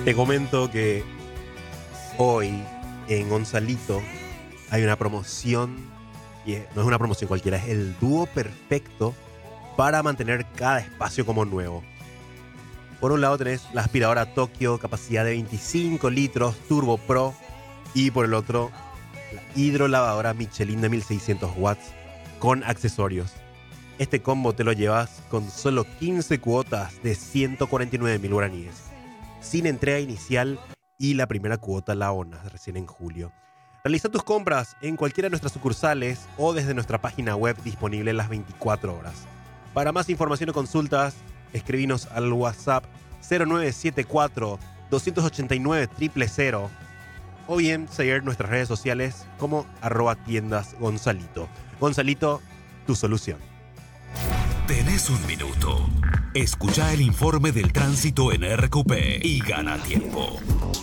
Te comento que hoy en Gonzalito hay una promoción, y no es una promoción cualquiera, es el dúo perfecto para mantener cada espacio como nuevo. Por un lado tenés la aspiradora Tokio, capacidad de 25 litros, Turbo Pro, y por el otro, la hidrolavadora Michelin de 1600 watts con accesorios. Este combo te lo llevas con solo 15 cuotas de 149.000 guaraníes, sin entrega inicial y la primera cuota la abonas recién en julio. Realiza tus compras en cualquiera de nuestras sucursales o desde nuestra página web disponible las 24 horas. Para más información o consultas, escribinos al WhatsApp 0974 289 000 o bien seguir nuestras redes sociales como @tiendasgonzalito. Gonzalito, tu solución. Tenés un minuto. Escucha el informe del tránsito en RQP y gana tiempo.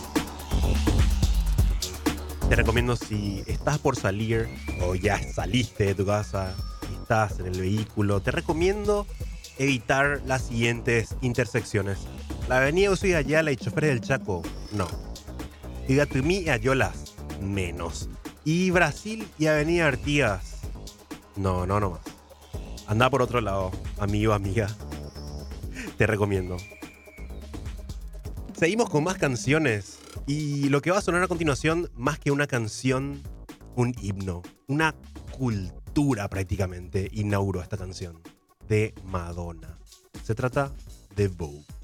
Te recomiendo, si estás por salir o ya saliste de tu casa y estás en el vehículo, te recomiendo evitar las siguientes intersecciones: la avenida Usuy Ayala y Choferes del Chaco, no. Igatumí y Ayolas, menos. Y Brasil y avenida Artigas, no más. Anda por otro lado, amigo, amiga. Te recomiendo. Seguimos con más canciones. Y lo que va a sonar a continuación, más que una canción, un himno. Una cultura prácticamente inauguró esta canción. De Madonna. Se trata de Vogue.